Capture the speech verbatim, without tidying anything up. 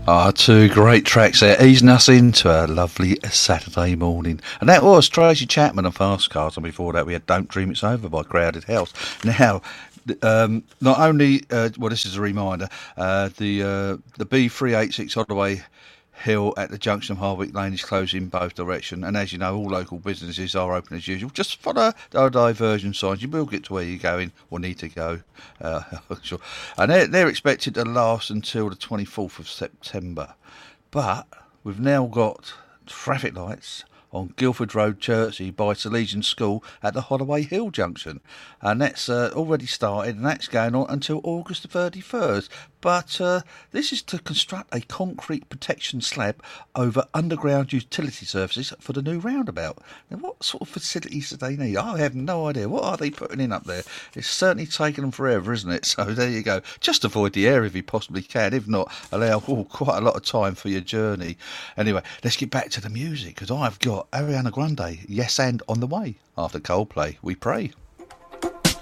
Ah, two great tracks there, easing us into a lovely Saturday morning. And that was Tracy Chapman and Fast Cars, and before that we had Don't Dream It's Over by Crowded House. Now, um, not only, uh, well, this is a reminder, uh, the uh, the B three eighty-six Holloway Hill at the junction of Hardwick Lane is closed in both directions, and as you know, all local businesses are open as usual. Just follow our diversion signs, you will get to where you're going or need to go. Uh, sure. And they're, they're expected to last until the twenty-fourth of September. But we've now got traffic lights on Guildford Road, Chertsey, by Salesian School at the Holloway Hill junction, and that's uh, already started, and that's going on until August the thirty-first. But uh, this is to construct a concrete protection slab over underground utility services for the new roundabout. Now, what sort of facilities do they need? I have no idea. What are they putting in up there? It's certainly taken them forever, isn't it? So there you go. Just avoid the area if you possibly can. If not, allow oh, quite a lot of time for your journey. Anyway, let's get back to the music, because I've got Ariana Grande, Yes and On the Way. After Coldplay, we pray.